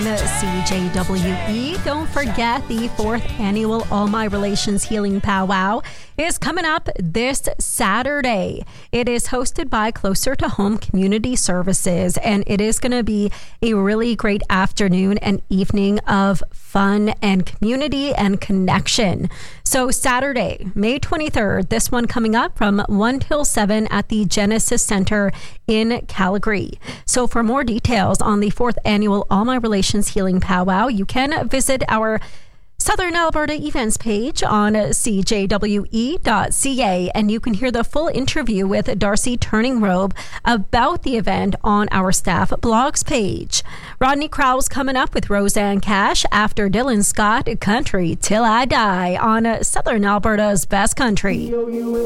CJWE. Don't forget the 4th annual All My Relations Healing Powwow is coming up this Saturday. It is hosted by Closer to Home Community Services, and it is going to be a really great afternoon and evening of fun and community and connection. So Saturday, May 23rd, this one coming up from 1 till 7 at the Genesis Center in Calgary. So for more details on the 4th annual All My Relations Healing Powwow, you can visit our Southern Alberta events page on cjwe.ca, and you can hear the full interview with Darcy Turningrove about the event on our staff blogs page. Rodney Crowell's coming up with Roseanne Cash after Dylan Scott, Country Till I Die on Southern Alberta's Best Country.